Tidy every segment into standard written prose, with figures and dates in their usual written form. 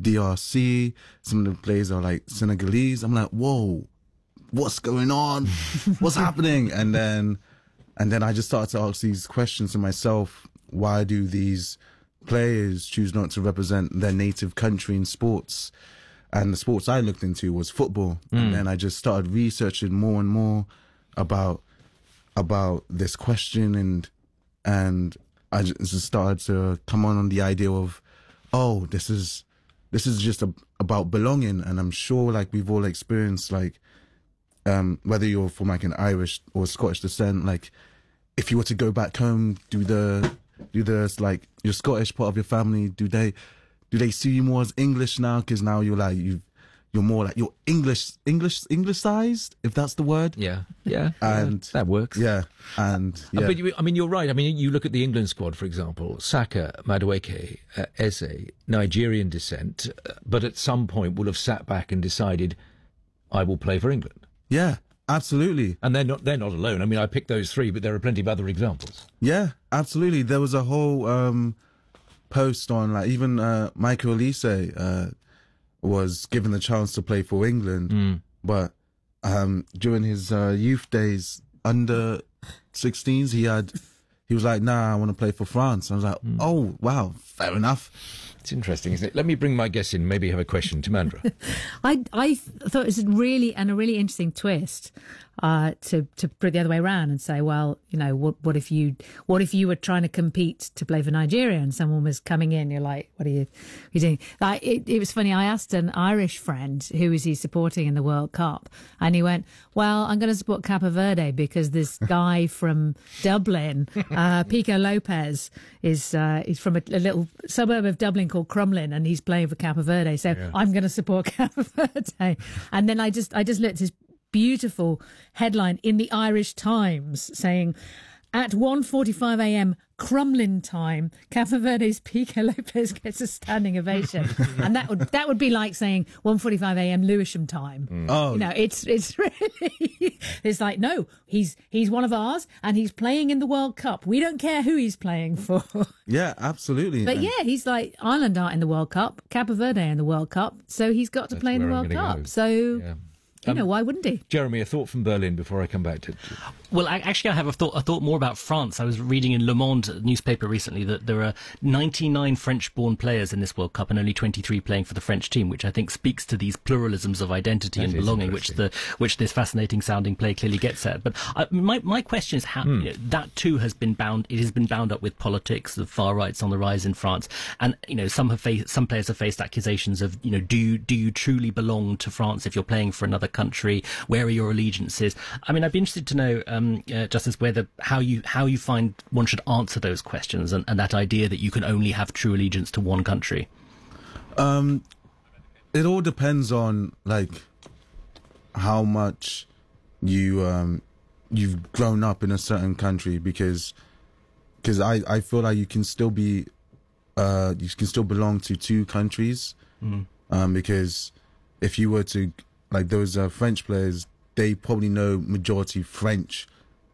DRC. Some of the players are like Senegalese. I'm like, whoa, what's going on? What's happening? And then I just started to ask these questions to myself. Why do these players choose not to represent their native country in sports? And the sports I looked into was football. And then I just started researching more and more about this question, and I just started to come on the idea of, oh, this is just about belonging. And I'm sure like we've all experienced, like, whether you're from like an Irish or Scottish descent, like if you were to go back home, do the like your Scottish part of your family, do they see you more as English now? Because now you're like, you're more like, you're Englishized, if that's the word. Yeah. And that works. Yeah. And yeah. But you're right. I mean, you look at the England squad, for example, Saka, Madueke, Eze, Nigerian descent, but at some point will have sat back and decided, I will play for England. Yeah, absolutely. And they're not alone. I mean, I picked those three, but there are plenty of other examples. Yeah, absolutely. There was a whole post on, like, even Michael Olise was given the chance to play for England, but during his youth days, under 16s, he was like, nah, I want to play for France. I was like, oh, wow, fair enough. It's interesting, isn't it? Let me bring my guests in, maybe have a question. Timandra. I thought it was a really interesting twist to put it the other way around and say, well, you know, what if you were trying to compete to play for Nigeria and someone was coming in, you're like, what are you doing? Like, it was funny. I asked an Irish friend, who is he supporting in the World Cup? And he went, well, I'm going to support Cape Verde because this guy from Dublin, Pico Lopez, is from a little suburb of Dublin called Crumlin, and he's playing for Cape Verde. So yeah. I'm going to support Cape Verde. And then I just looked at his beautiful headline in the Irish Times saying, at 1:45 a.m. Crumlin time, Cape Verde's Pico Lopez gets a standing ovation. And that would be like saying 1:45 a.m. Lewisham time. Oh, you know, it's really, it's like, no, he's one of ours and he's playing in the World Cup. We don't care who he's playing for. Yeah, absolutely. But yeah, he's like, Ireland aren't in the World Cup, Cape Verde in the World Cup, so he's got to play in the World Cup. Go. So, yeah. You know, why wouldn't he? Jeremy, a thought from Berlin before I come back to... Well, actually, I have a thought more about France. I was reading in Le Monde newspaper recently that there are 99 French-born players in this World Cup and only 23 playing for the French team, which I think speaks to these pluralisms of identity and belonging, which this fascinating-sounding play clearly gets at. But my question is how you know, that too has been bound. It has been bound up with politics. The far right's on the rise in France, and you know some players have faced accusations of, you know, do you truly belong to France if you're playing for another country? Where are your allegiances? I mean, I'd be interested to know, Justice, how you find one should answer those questions and that idea that you can only have true allegiance to one country. It all depends on like how much you've grown up in a certain country, because I feel like you can still be you can still belong to two countries, because if you were to, like those French players, they probably know majority French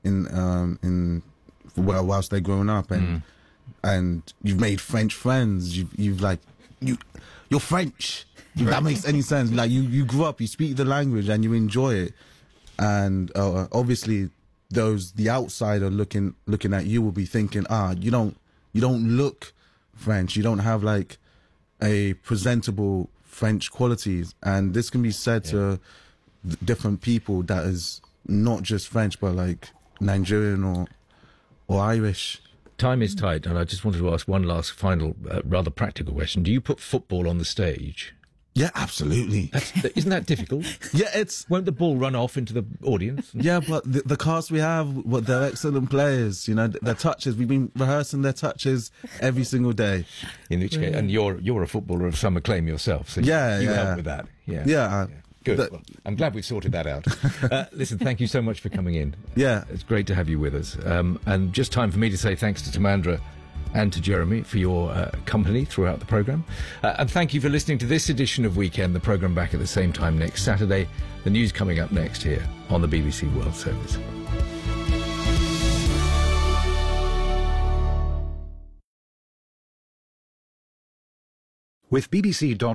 whilst they're growing up, and you've made French friends. You're French. If that makes any sense. Like you grew up, you speak the language, and you enjoy it. And obviously, the outsider looking at you will be thinking, you don't look French. You don't have like a presentable French qualities, and this can be said to different people that is not just French but like Nigerian or Irish. Time is tight, and I just wanted to ask one last final rather practical question. Do you put football on the stage? Yeah, absolutely. Isn't that difficult? Yeah, won't the ball run off into the audience? Yeah, but the cast we have, they're excellent players. You know, their touches. We've been rehearsing their touches every single day. In which case, and you're a footballer of some acclaim yourself, so you help with that. Yeah. Good. Well, I'm glad we've sorted that out. Listen, thank you so much for coming in. Yeah, it's great to have you with us. And just time for me to say thanks to Timandra and to Jeremy for your company throughout the programme. And thank you for listening to this edition of Weekend, the programme back at the same time next Saturday. The news coming up next here on the BBC World Service. With BBC.com